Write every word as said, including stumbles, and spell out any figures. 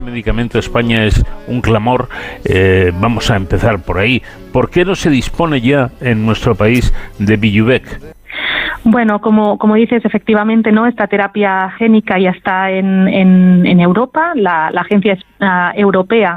Medicamento España es un clamor, eh, vamos a empezar por ahí. ¿Por qué no se dispone ya en nuestro país de Vyjuvek? Bueno, como, como dices, efectivamente, ¿no? Esta terapia génica ya está en, en, en Europa. La, la Agencia uh, Europea